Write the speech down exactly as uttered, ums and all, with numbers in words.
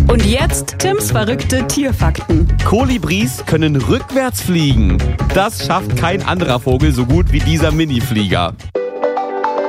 Und jetzt Tims verrückte Tierfakten. Kolibris können rückwärts fliegen. Das schafft kein anderer Vogel so gut wie dieser Miniflieger.